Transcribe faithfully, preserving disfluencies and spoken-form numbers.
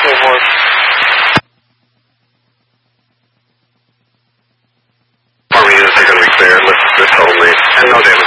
so forth. Farm units are going to be clear. Let's, let's hold me. And no damage.